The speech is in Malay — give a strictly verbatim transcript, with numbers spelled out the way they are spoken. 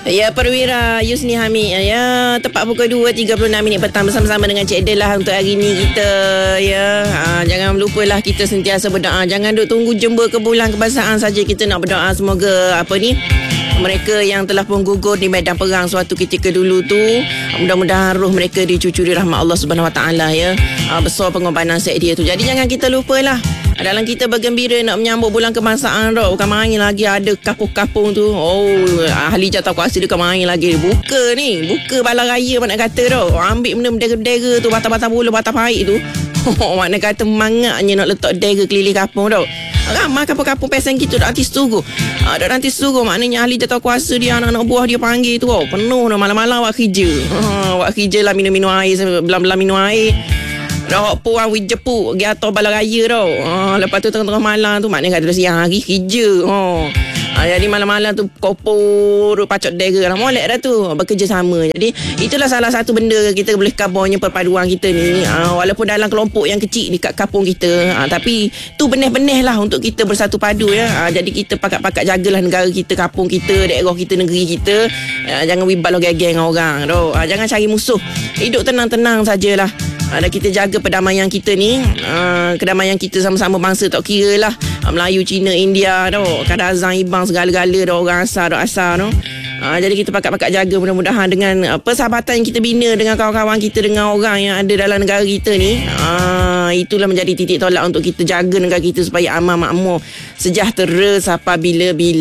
Ya, Perwira Yusni Hamid. Ya, tepat pukul dua tiga puluh enam minit petang bersama-sama dengan Cik Del lah untuk hari ni kita. Ya, ha, jangan lupalah kita sentiasa berdoa. Jangan duk tunggu jember ke bulan kebangsaan saja kita nak berdoa. Semoga apa ni, mereka yang telah pun gugur di medan perang suatu ketika dulu tu, mudah-mudahan roh mereka dicucuri rahmat Allah Subhanahu Wa Taala ya. Ha, besar pengorbanan set dia tu. Jadi jangan kita lupalah. Dalam kita bergembira nak menyambut bulan kebangsaan tu, bukan main lagi ada kapung-kapung tu. Oh, ahli jawatankuasa dia bukan main lagi. Buka ni, buka bala raya mana nak kata tu. Ambil benda bendera-bendera tu, batang-batang bola, batang paik tu. Makna kata mangaknya nak letak dera keliling kapung tu. Ramai kapung-kapung pesen kita dah nanti setugu. Dah nanti setugu maknanya ahli jawatankuasa dia, anak-anak buah dia panggil tu. Oh, penuh dah malam-malam awak kerja. Ha, awak kerja lah minum-minum air, belam-belam minum air. Dah puang wih jepuk pergi atas bala raya tau. Ha, lepas tu tengah-tengah malam tu maknanya kata siang hari kerja. Ha. Ha, jadi malam-malam tu kopor pacot dera lah. Molek dah tu bekerja sama. Jadi itulah salah satu benda kita boleh kabarnya perpaduan kita ni. Ha, walaupun dalam kelompok yang kecil dekat kampung kita. Ha, tapi tu benih-benih lah untuk kita bersatu padu ya. Ha, jadi kita pakat-pakat jagalah negara kita, kampung kita, daerah kita, negeri kita. Ha, jangan wibal geng-geng orang tu. Ha, jangan cari musuh. Hidup tenang-tenang sajalah. Dan kita jaga perdamaian kita ni, uh, kedamaian kita sama-sama bangsa tak kira lah uh, Melayu, Cina, India tu, Kadazan, Ibang, segala-gala tu, orang asal, orang asal tu. Uh, jadi kita pakat-pakat jaga mudah-mudahan dengan uh, persahabatan yang kita bina dengan kawan-kawan kita, dengan orang yang ada dalam negara kita ni. Uh, itulah menjadi titik tolak untuk kita jaga negara kita supaya aman, makmur, sejahtera sampai bila-bila.